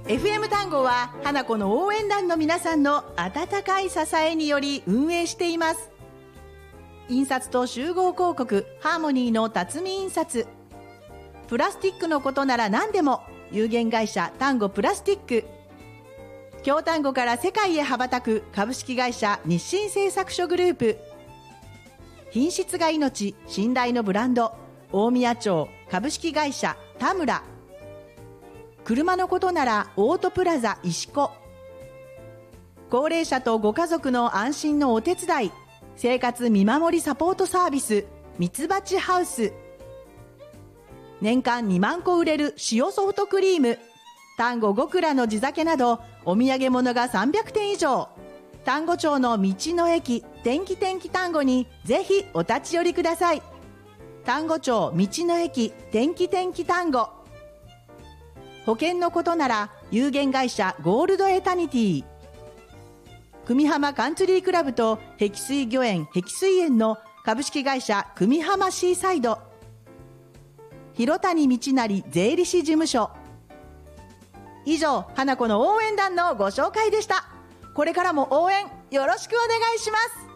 FM 単語は花子の応援団の皆さんの温かい支えにより運営しています。印刷と集合広告ハーモニーの辰巳印刷、プラスチックのことなら何でも有限会社単語プラスチック、京丹後から世界へ羽ばたく株式会社日清製作所グループ、品質が命、信頼のブランド大宮町株式会社田村、車のことならオートプラザ石子、高齢者とご家族の安心のお手伝い生活見守りサポートサービスミツバチハウス、年間2万個売れる塩ソフトクリーム、丹後5蔵の地酒などお土産物が300点以上、丹後町の道の駅天気丹後にぜひお立ち寄りください。丹後町道の駅天気丹後、保険のことなら有限会社ゴールドエタニティ、久美浜カンツリークラブと碧水御苑碧水園の株式会社久美浜シーサイド、広谷道成税理士事務所。以上、花子の応援団のご紹介でした。これからも応援よろしくお願いします。